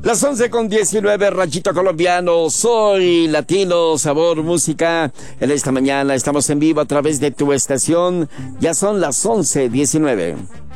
Las 11:19, Ranchito Colombiano, soy latino, sabor, música. En esta mañana estamos en vivo a través de tu estación. Ya son las 11:19.